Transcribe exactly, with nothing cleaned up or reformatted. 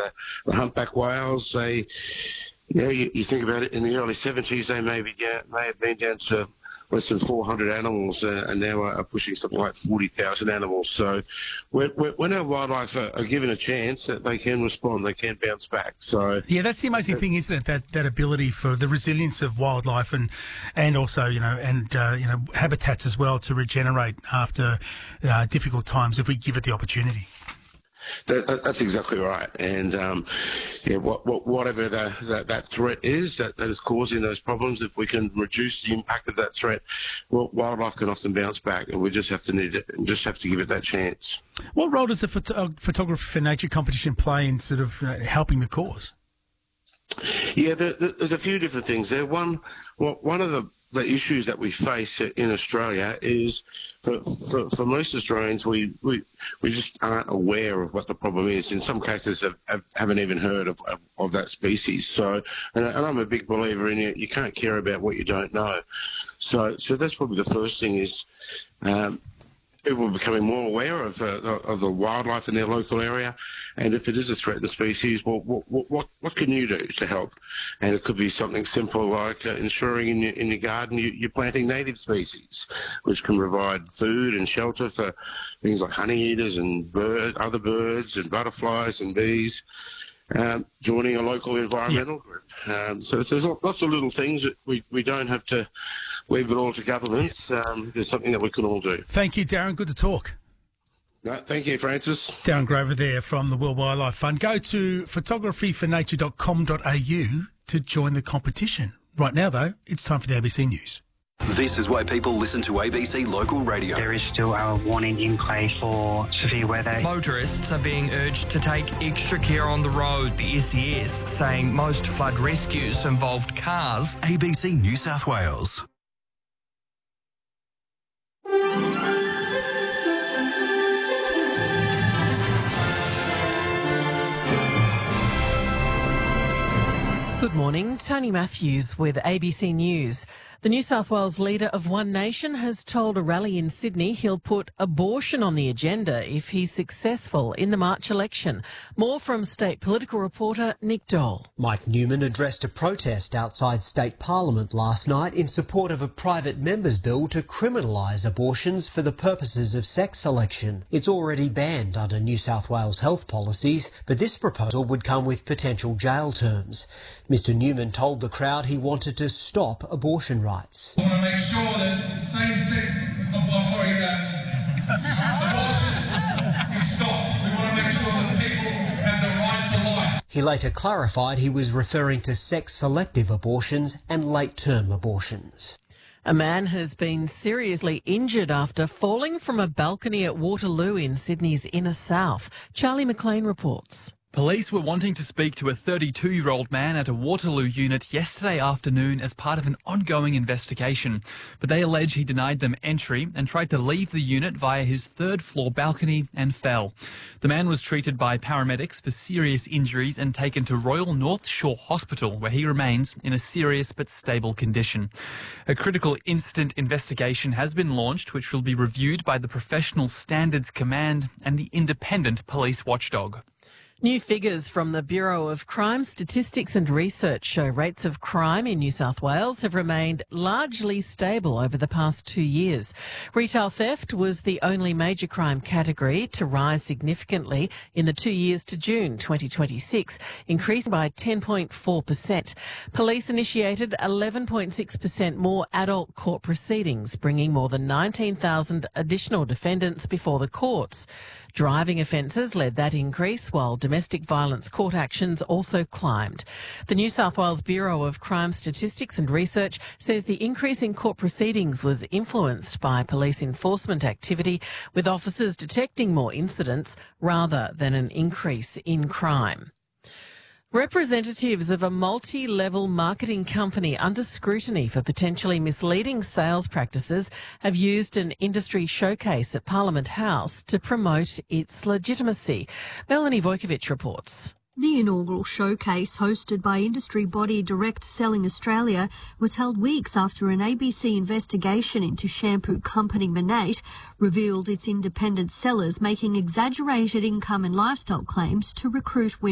the, the humpback whales, they, you know, you, you think about it, in the early seventies, they may, be down, may have been down to less than four hundred animals, uh, and now are pushing something like forty thousand animals. So when, when our wildlife are, are given a chance, that they can respond, they can bounce back. So yeah, that's the amazing thing, isn't it? That that ability for the resilience of wildlife and and also you know and uh, you know habitats as well to regenerate after uh, difficult times if we give it the opportunity. That, that, that's exactly right, and um, yeah, what, what, whatever the, that that threat is that, that is causing those problems, if we can reduce the impact of that threat, well, wildlife can often bounce back, and we just have to need it, and just have to give it that chance. What role does the phot- Photography for Nature competition play in sort of uh, helping the cause? Yeah, there, there's a few different things there. One, well, one of the the issues that we face in Australia is for, for, for most Australians, we, we we just aren't aware of what the problem is. In some cases, have, have, haven't even heard of, of, of that species. So, and, and I'm a big believer in it. You can't care about what you don't know. So, so that's probably the first thing is um, people are becoming more aware of, uh, of the wildlife in their local area, and if it is a threatened species, well, what, what, what can you do to help? And it could be something simple like uh, ensuring in your, in your garden you, you're planting native species, which can provide food and shelter for things like honey eaters and bird, other birds and butterflies and bees. Um, joining a local environmental yeah. group. Um, so there's lots of little things that we, we don't have to leave it all to governments. Um, there's something that we can all do. Thank you, Darren. Good to talk. No, thank you, Francis. Darren Grover there from the World Wildlife Fund. Go to photography for nature dot com dot a u to join the competition. Right now, though, it's time for the A B C News. This is why people listen to A B C Local Radio. There is still a warning in place for severe weather. Motorists are being urged to take extra care on the road, the S E S saying most flood rescues involved cars. A B C New South Wales. Good morning, Tony Matthews with A B C News. The New South Wales leader of One Nation has told a rally in Sydney he'll put abortion on the agenda if he's successful in the March election. More from state political reporter Nick Dole. Mike Newman addressed a protest outside State Parliament last night in support of a private member's bill to criminalise abortions for the purposes of sex selection. It's already banned under New South Wales health policies, but this proposal would come with potential jail terms. Mister Newman told the crowd he wanted to stop abortion rights. I want to make sure that same-sex, oh, sorry, uh, abortion is stopped. We want to make sure that people have the right to life. He later clarified he was referring to sex-selective abortions and late-term abortions. A man has been seriously injured after falling from a balcony at Waterloo in Sydney's inner south. Charlie McLean reports. Police were wanting to speak to a thirty-two-year-old man at a Waterloo unit yesterday afternoon as part of an ongoing investigation, but they allege he denied them entry and tried to leave the unit via his third-floor balcony and fell. The man was treated by paramedics for serious injuries and taken to Royal North Shore Hospital, where he remains in a serious but stable condition. A critical incident investigation has been launched, which will be reviewed by the Professional Standards Command and the Independent Police Watchdog. New figures from the Bureau of Crime Statistics and Research show rates of crime in New South Wales have remained largely stable over the past two years. Retail theft was the only major crime category to rise significantly in the two years to June twenty twenty-six, increasing by ten point four percent. Police initiated eleven point six percent more adult court proceedings, bringing more than nineteen thousand additional defendants before the courts. Driving offences led that increase, while domestic violence court actions also climbed. The New South Wales Bureau of Crime Statistics and Research says the increase in court proceedings was influenced by police enforcement activity, with officers detecting more incidents rather than an increase in crime. Representatives of a multi-level marketing company under scrutiny for potentially misleading sales practices have used an industry showcase at Parliament House to promote its legitimacy. Melanie Vojkovic reports. The inaugural showcase, hosted by industry body Direct Selling Australia, was held weeks after an A B C investigation into shampoo company Monat revealed its independent sellers making exaggerated income and lifestyle claims to recruit women.